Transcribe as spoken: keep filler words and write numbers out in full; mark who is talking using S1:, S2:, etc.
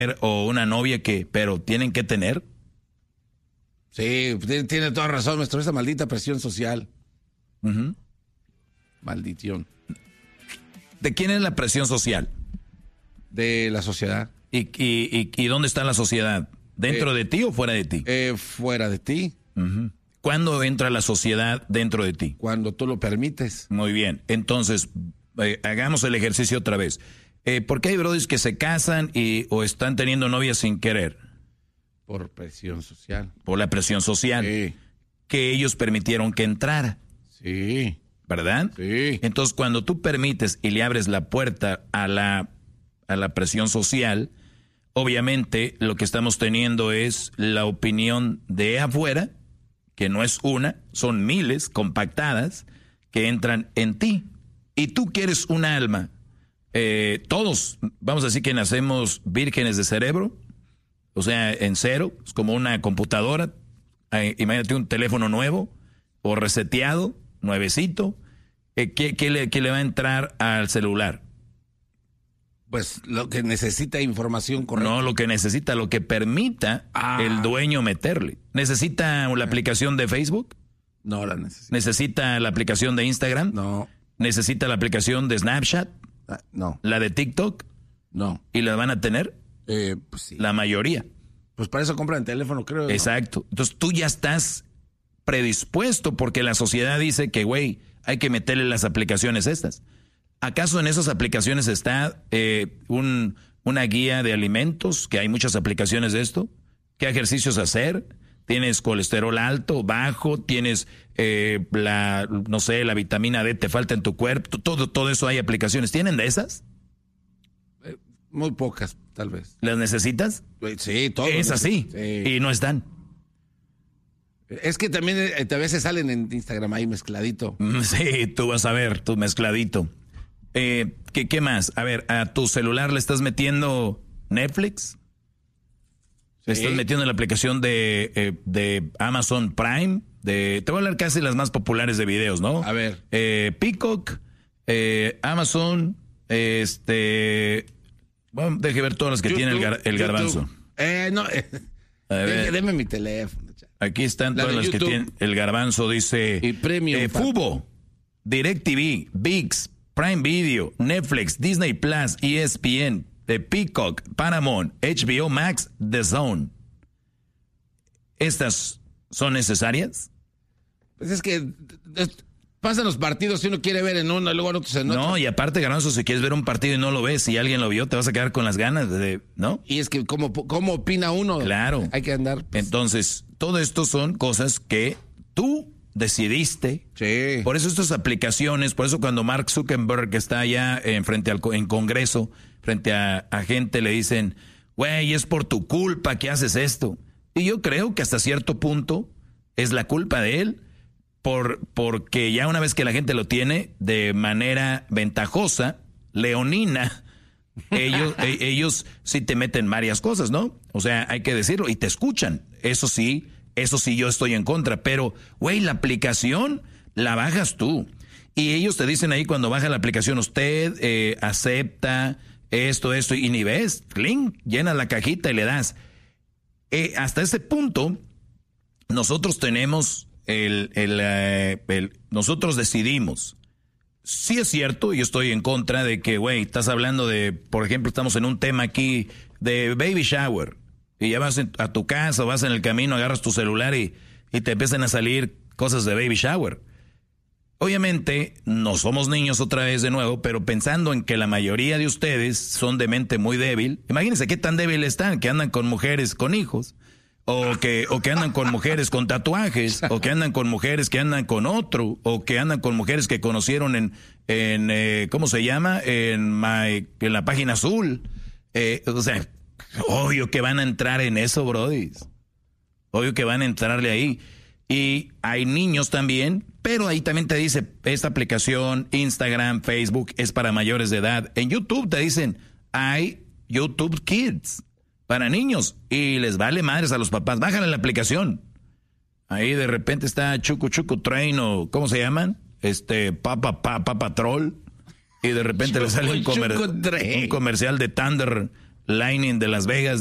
S1: o una novia que, pero tienen que tener.
S2: Sí, tiene, tiene toda razón, maestro, esa maldita presión social.
S1: Uh-huh.
S2: Maldición.
S1: ¿De quién es la presión social?
S2: De la sociedad.
S1: ¿Y, y, y, y dónde está la sociedad? ¿Dentro eh, de ti o fuera de ti?
S2: Eh, fuera de ti.
S1: Uh-huh. ¿Cuándo entra la sociedad dentro de ti?
S2: Cuando tú lo permites.
S1: Muy bien, entonces eh, hagamos el ejercicio otra vez. Eh, ¿Por qué hay brodis que se casan y o están teniendo novias sin querer?
S2: Por presión social.
S1: Por la presión social.
S2: Sí.
S1: Que ellos permitieron que entrara.
S2: Sí.
S1: ¿Verdad?
S2: Sí.
S1: Entonces, cuando tú permites y le abres la puerta a la, a la presión social, obviamente lo que estamos teniendo es la opinión de afuera, que no es una, son miles compactadas que entran en ti. Y tú quieres un alma. Eh, todos, vamos a decir que nacemos vírgenes de cerebro, o sea, en cero, es como una computadora. Eh, imagínate un teléfono nuevo o reseteado, nuevecito. Eh, ¿qué, qué, le, ¿Qué le va a entrar al celular?
S2: Pues lo que necesita información correcta.
S1: No, lo que necesita, lo que permita ah. el dueño meterle. ¿Necesita la aplicación de Facebook?
S2: No la necesita.
S1: ¿Necesita la aplicación de Instagram?
S2: No.
S1: ¿Necesita la aplicación de Snapchat?
S2: Ah, no.
S1: ¿La de TikTok?
S2: No.
S1: ¿Y la van a tener?
S2: Eh, pues sí.
S1: La mayoría.
S2: Pues para eso compran teléfono, creo.
S1: Exacto. ¿No? Entonces tú ya estás predispuesto porque la sociedad dice que, güey, hay que meterle las aplicaciones estas. ¿Acaso en esas aplicaciones está eh, un, una guía de alimentos? Que hay muchas aplicaciones de esto. ¿Qué ejercicios hacer? ¿Tienes colesterol alto, bajo? ¿Tienes eh, la, no sé, la vitamina D te falta en tu cuerpo? Todo, todo eso hay aplicaciones. ¿Tienen de esas?
S2: Eh, muy pocas, tal vez.
S1: ¿Las necesitas?
S2: Sí, todo.
S1: Es así.
S2: Sí.
S1: Y no están.
S2: Es que también eh, a veces salen en Instagram ahí mezcladito.
S1: Sí, tú vas a ver, tu mezcladito. Eh, ¿qué, ¿Qué más? A ver, ¿a tu celular le estás metiendo Netflix? ¿Le
S2: Sí.
S1: estás metiendo la aplicación de, eh, de Amazon Prime? De, te voy a hablar casi las más populares de videos, ¿no?
S2: A ver.
S1: Eh, Peacock, eh, Amazon, este... Bueno, deje ver todas las que
S2: YouTube,
S1: tiene el, gar, el garbanzo.
S2: Eh, no. Eh,
S1: ver.
S2: Deme mi teléfono.
S1: Aquí están
S2: La
S1: todas las
S2: YouTube.
S1: que tienen el garbanzo, dice...
S2: Y Premium.
S1: Eh, Fubo, DirecTV, ViX, Prime Video, Netflix, Disney Plus, E S P N, The Peacock, Paramount, H B O Max, The Zone. ¿Estas son necesarias?
S2: Pues es que es, pasan los partidos si uno quiere ver en uno y luego en otro en otro.
S1: No, y aparte, garbanzo, si quieres ver un partido y no lo ves, si alguien lo vio, te vas a quedar con las ganas de, ¿no?
S2: Y es que ¿cómo, cómo opina uno?
S1: Claro.
S2: Hay que andar. Pues.
S1: Entonces, todo esto son cosas que tú decidiste.
S2: Sí.
S1: Por eso estas aplicaciones, por eso cuando Mark Zuckerberg está allá en frente al en Congreso, frente a, a gente, le dicen, güey, es por tu culpa que haces esto. Y yo creo que hasta cierto punto es la culpa de él, por porque ya una vez que la gente lo tiene de manera ventajosa, leonina, ellos, e, ellos sí te meten varias cosas, ¿no? O sea, hay que decirlo, y te escuchan. Eso sí, eso sí yo estoy en contra, pero, güey, la aplicación la bajas tú. Y ellos te dicen ahí cuando baja la aplicación, usted eh, acepta esto, esto, y ni ves, clink, llenas la cajita y le das. Eh, hasta ese punto, nosotros tenemos el, el, eh, el, nosotros decidimos. Sí es cierto, yo estoy en contra de que, güey, estás hablando de, por ejemplo, estamos en un tema aquí de baby shower, y ya vas en, a tu casa, vas en el camino, agarras tu celular y, y te empiezan a salir cosas de baby shower. Obviamente, no somos niños otra vez de nuevo, pero pensando en que la mayoría de ustedes son de mente muy débil, imagínense qué tan débil están, que andan con mujeres con hijos, o que, o que andan con mujeres con tatuajes, o que andan con mujeres que andan con otro, o que andan con mujeres que conocieron en, en eh, ¿cómo se llama? En, my, en la página azul. Eh, o sea, obvio que van a entrar en eso, brody. Obvio que van a entrarle ahí. Y hay niños también, pero ahí también te dice, esta aplicación, Instagram, Facebook, es para mayores de edad. En YouTube te dicen, hay YouTube Kids para niños, y les vale madres a los papás. Bájale la aplicación. Ahí de repente está Chucu Chucu Train, o ¿cómo se llaman? Este, Papa Papa Patrol. Y de repente
S2: Chucu,
S1: le sale un, comer, un comercial de Thunder, Lightning de Las Vegas.